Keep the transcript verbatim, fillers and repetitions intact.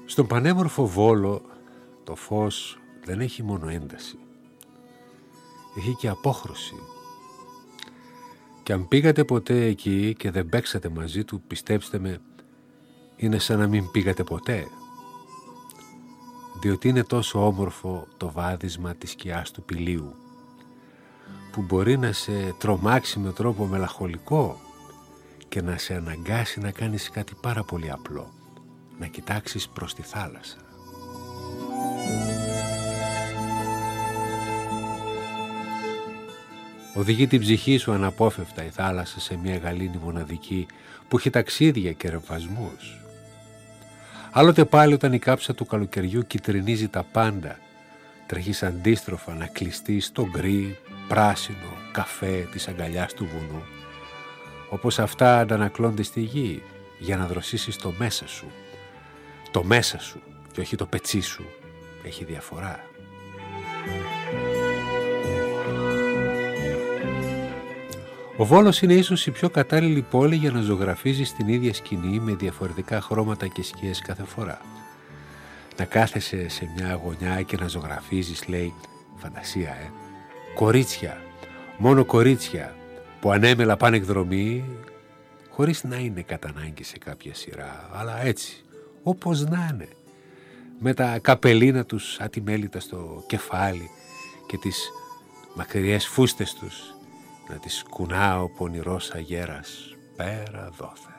Στον πανέμορφο Βόλο το φως δεν έχει μόνο ένταση, έχει και απόχρωση. Και αν πήγατε ποτέ εκεί και δεν παίξατε μαζί του, πιστέψτε με, είναι σαν να μην πήγατε ποτέ. Διότι είναι τόσο όμορφο το βάδισμα της σκιάς του πηλίου, που μπορεί να σε τρομάξει με τρόπο μελαγχολικό και να σε αναγκάσει να κάνεις κάτι πάρα πολύ απλό, να κοιτάξεις προς τη θάλασσα. Οδηγεί την ψυχή σου αναπόφευκτα η θάλασσα σε μια γαλήνη μοναδική που έχει ταξίδια και ρεμβασμούς. Άλλοτε πάλι όταν η κάψα του καλοκαιριού κυτρινίζει τα πάντα, τρέχεις αντίστροφα να κλειστείς στο γκρι, πράσινο, καφέ της αγκαλιάς του βουνού, όπως αυτά αντανακλώνται στη γη για να δροσίσεις το μέσα σου. Το μέσα σου και όχι το πετσί σου έχει διαφορά. Ο Βόλος είναι ίσως η πιο κατάλληλη πόλη για να ζωγραφίζεις την ίδια σκηνή με διαφορετικά χρώματα και σκιές κάθε φορά. Να κάθεσαι σε μια γωνιά και να ζωγραφίζεις, λέει, φαντασία, ε, κορίτσια, μόνο κορίτσια που ανέμελα πάνε εκδρομή, χωρίς να είναι κατά ανάγκη σε κάποια σειρά, αλλά έτσι, όπως να είναι, με τα καπελίνα τους ατιμέλητα στο κεφάλι και τις μακριές φούστες τους, να τις κουνά ο πονηρός αγέρας πέρα δόθε.